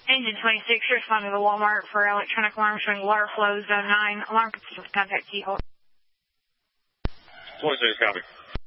Engine 26, you're responding to the Walmart for electronic alarm showing water flow, zone 9. Alarm consistent with contact keyhole. 26, copy.